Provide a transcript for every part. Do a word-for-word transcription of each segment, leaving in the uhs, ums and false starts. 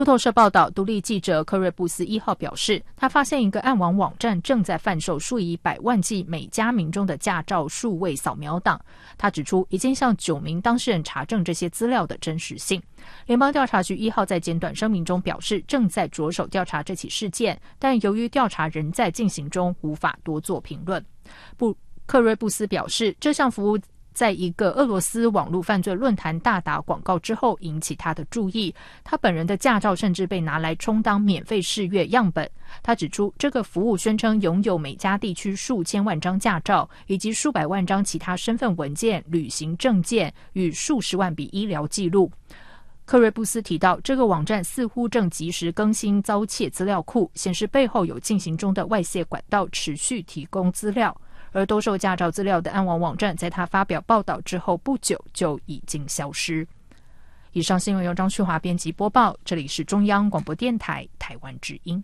路透社报道，独立记者科瑞布斯一号表示，他发现一个暗网网站正在贩售数以百万计美加民众的驾照数位扫描档。他指出，已经向九名当事人查证这些资料的真实性。联邦调查局一号在简短声明中表示，正在着手调查这起事件，但由于调查仍在进行中，无法多做评论。布克瑞布斯表示，这项服务在一个俄罗斯网络犯罪论坛大打广告之后引起他的注意，他本人的驾照甚至被拿来充当免费试阅样本。他指出，这个服务宣称拥有美加地区数千万张驾照，以及数百万张其他身份文件、旅行证件与数十万笔医疗记录。克瑞布斯提到，这个网站似乎正及时更新遭窃资料库，显示背后有进行中的外泄管道持续提供资料。而兜售驾照资料的暗网网站在他发表报道之后不久就已经消失。以上新闻由张旭华编辑播报，这里是中央广播电台台湾之音。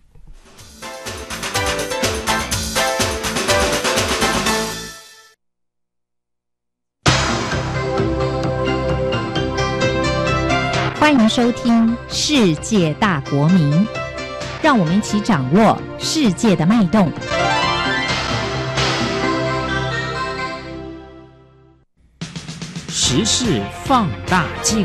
欢迎收听世界大国民，让我们一起掌握世界的脉动。 时事放大镜，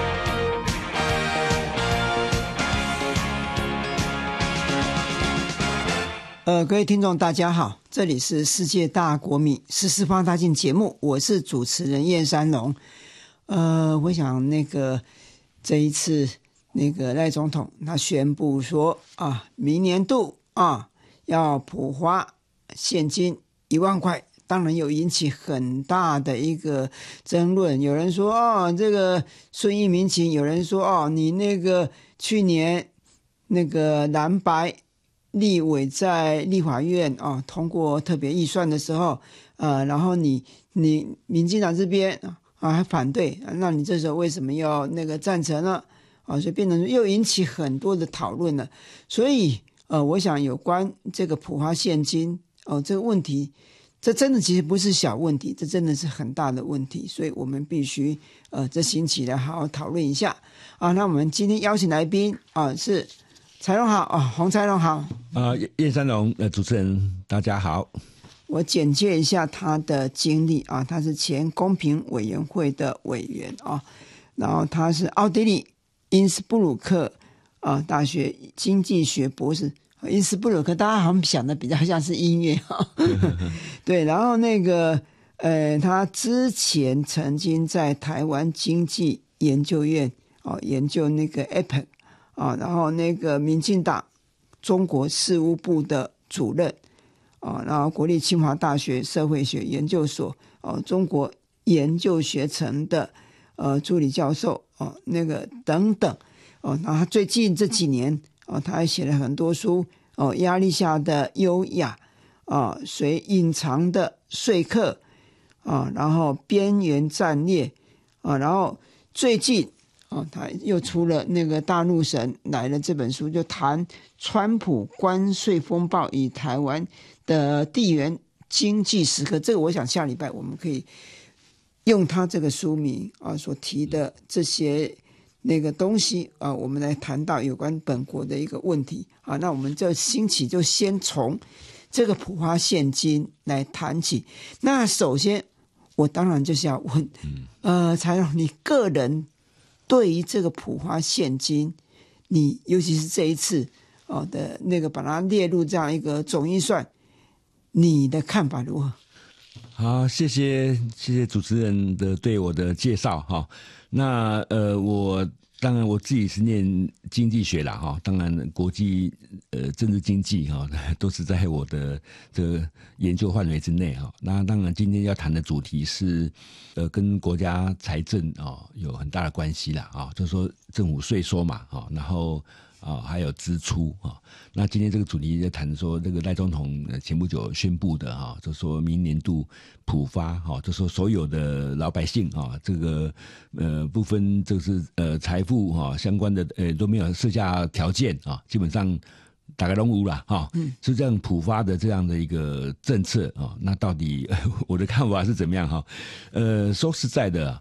呃，各位听众大家好，这里是世界大国民时事放大镜节目，我是主持人叶山龙。呃，我想那个这一次那个赖总统他宣布说啊，明年度啊要普发现金一万块。当然有引起很大的一个争论，有人说哦，这个顺应民情，有人说哦，你那个去年那个蓝白立委在立法院哦通过特别预算的时候，呃，然后你你民进党这边啊还反对，那你这时候为什么要那个赞成呢？啊，所以变成又引起很多的讨论了。所以呃，我想有关这个普发现金哦这个问题。这真的其实不是小问题，这真的是很大的问题，所以我们必须呃这星期来好好讨论一下啊。那我们今天邀请来宾啊是柴荣好啊，洪柴荣好啊，叶山龙呃主持人大家好。 我简介一下他的经历啊，他是前公平委员会的委员啊，然后他是奥地利因斯布鲁克啊大学经济学博士。因斯布鲁克大家好像想的比较像是音乐哈，对，然后那个呃，他之前曾经在台湾经济研究院哦研究那个 A P E C 啊，然后那个民进党中国事务部的主任啊，然后国立清华大学社会学研究所哦中国研究学程的呃助理教授哦那个等等哦，然后他最近这几年。哦，他还写了很多书哦，压力下的优雅啊，随隐藏的说客啊，然后边缘战略啊，然后最近啊，他又出了那个大陆神来了这本书，就谈川普关税风暴与台湾的地缘经济时刻。这个我想下礼拜我们可以用他这个书名啊所提的这些。那个东西啊，我们来谈到有关本国的一个问题啊。那我们这星期就先从这个普发现金来谈起。那首先，我当然就是要问，呃，柴荣，你个人对于这个普发现金，你尤其是这一次哦的那个把它列入这样一个总预算，你的看法如何？ 好，谢谢谢谢主持人的对我的介绍哈。那呃，我当然我自己是念经济学啦哈，当然国际呃政治经济哈都是在我的这个研究范围之内哈。那当然今天要谈的主题是呃跟国家财政啊有很大的关系啦啊，就是说政府税收嘛啊，然后。啊，还有支出啊。那今天这个主题在谈说，这个赖总统前不久宣布的哈，就说明年度普发哈，就说所有的老百姓啊，这个呃不分就是呃财富哈相关的呃都没有设下条件啊，基本上大概都有啦哈，是这样普发的这样的一个政策啊。那到底我的看法是怎么样哈？呃，说实在的。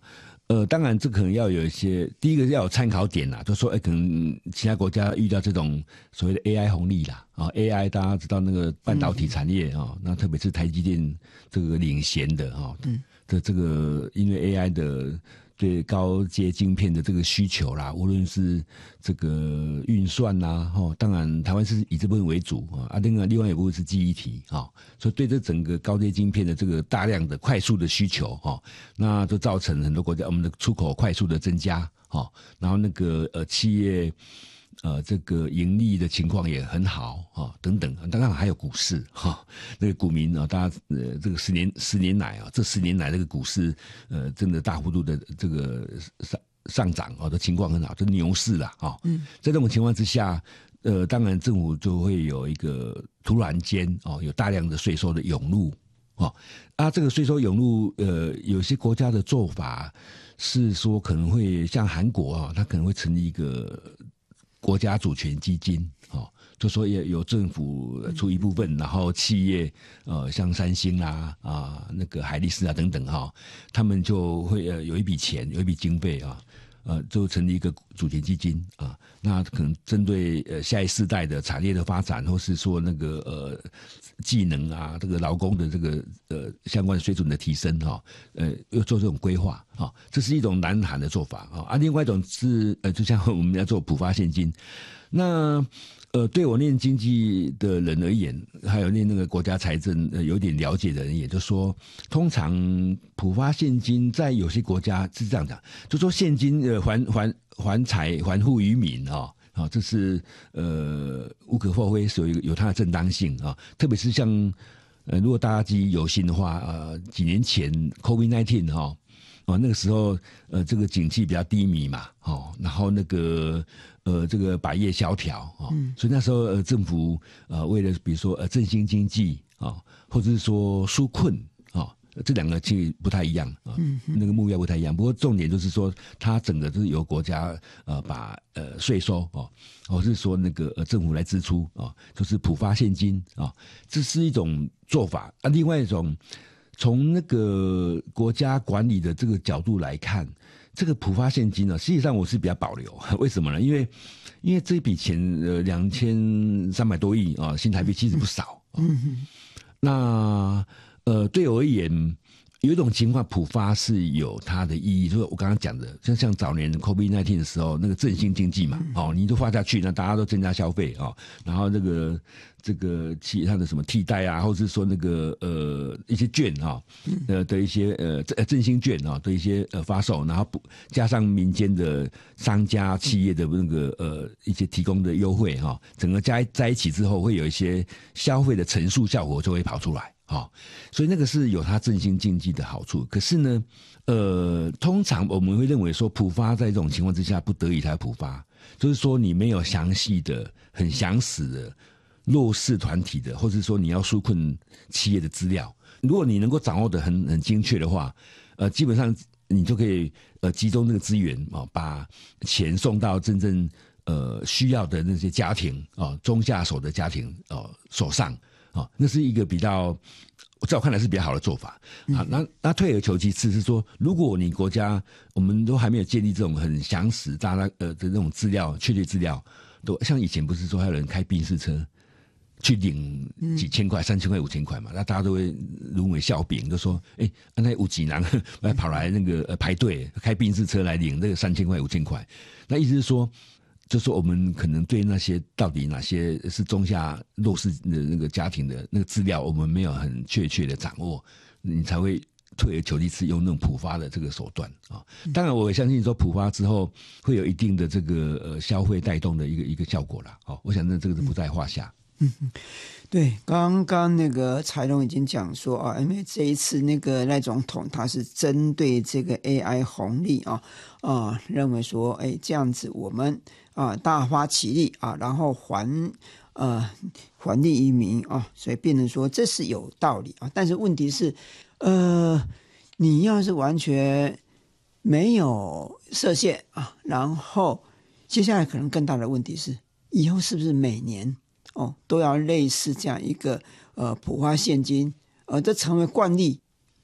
呃，当然这可能要有一些，第一个要有参考点啦，就说哎、欸，可能其他国家遇到这种所谓的 A I 红利啦，啊 ，A I 大家知道那个半导体产业啊、嗯，那特别是台积电这个领先的哈，嗯，的这个因为 A I 的对高阶晶片的这个需求啦，无论是这个运算啦，哈，当然台湾是以这部分为主啊，另外另外一部分是记忆体啊，所以对这整个高阶晶片的这个大量的快速的需求哈，那就造成很多国家我们的出口快速的增加哈，然后那个呃企业。呃，这个盈利的情况也很好啊，等等，当然还有股市哈，那个股民啊，大家呃，这个十年十年来啊，这十年来这个股市呃，真的大幅度的这个上上涨啊的情况很好，这牛市啦啊。嗯，在这种情况之下，呃，当然政府就会有一个突然间哦，有大量的税收的涌入啊，啊，这个税收涌入，呃，有些国家的做法是说可能会像韩国啊，它可能会成立一个。国家主权基金，哦，就说也有政府出一部分，然后企业，呃，像三星啦，啊，那个海力士啊等等哈、哦，他们就会呃有一笔钱，有一笔经费啊，呃，就成立一个主权基金啊，那可能针对呃下一世代的产业的发展，或是说那个呃技能啊，这个劳工的这个呃相关水准的提升哈、哦，呃，又做这种规划。啊，这是一种南韩的做法啊，啊，另外一种是呃，就像我们要做普发现金，那呃，对我念经济的人而言，还有念那个国家财政呃有点了解的人，也就是说，通常普发现金在有些国家是这样讲，就说现金呃还还还财还富于民啊。啊，这是呃无可厚非，是有有它的正当性啊，特别是像呃，如果大家记忆犹新的话，呃，几年前 COVID 十九 哈。哦，那个时候，呃，这个景气比较低迷嘛，哦，然后那个，呃，这个百业萧条，哦，嗯、所以那时候，呃，政府，呃，为了比如说，呃，振兴经济，啊、哦，或者是说纾困，啊、哦，这两个其实不太一样啊，嗯、那个目标不太一样。不过重点就是说，它整个就是由国家，呃，把呃税收，哦，或是说那个呃政府来支出，啊、哦，就是普发现金，啊、哦，这是一种做法。啊，另外一种。从那个国家管理的这个角度来看，这个普发现金呢，实际上我是比较保留。为什么呢？因为因为这笔钱呃两千三百多亿啊新台币其实不少。嗯，那呃对我而言，有一种情况普发是有它的意义，就是我刚刚讲的，像像早年 COVID 十九 的时候，那个振兴经济嘛，哦，你都发下去，那大家都增加消费啊、哦，然后那个。这个其他的什么替代啊，或者是说那个呃一些券啊，呃的一些呃振兴券啊的一些呃发售，然后不加上民间的商家企业的那个呃一些提供的优惠哈、啊，整个加在一起之后，会有一些消费的乘数效果就会跑出来啊，所以那个是有它振兴经济的好处。可是呢，呃，通常我们会认为说普发在这种情况之下不得已才普发，就是说你没有详细的、很详实的。弱势团体的，或者说你要纾困企业的资料，如果你能够掌握的很很精确的话，呃，基本上你就可以呃集中这个资源啊、哦，把钱送到真正呃需要的那些家庭啊、哦，中下手的家庭哦手上啊、哦，那是一个比较在我看来是比较好的做法啊。那那退而求其次是说，如果你国家我们都还没有建立这种很详实大家呃的这种资料确切资料，都像以前不是说还有人开宾士车。去领几千块、三千块、五千块嘛，那大家都会沦为笑柄，就说：“哎、欸，那有几男来跑来那个呃排队开宾士车来领这个三千块、五千块。”那意思是说，就说我们可能对那些到底哪些是中下弱势的那个家庭的那个资料，我们没有很确切的掌握，你才会退而求其次，用那种普发的这个手段啊。当然，我也相信说普发之后会有一定的这个呃消费带动的一个一个效果啦。哦，我想那这个是不在话下。 嗯，对，刚刚那个柴龙已经讲说啊，因为这一次那个赖总统他是针对这个 A I 红利啊啊，认为说，哎，这样子我们啊大发其力啊，然后还呃还利于民啊，所以变成说这是有道理啊。但是问题是，呃，你要是完全没有设限啊，然后接下来可能更大的问题是，以后是不是每年？哦，都要类似这样一个呃普发现金，呃，这成为惯例，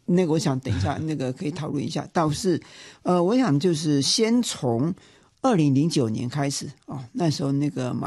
那个我想等一下那个可以讨论一下。倒是呃，我想就是先从二零零九年开始哦，那时候那个马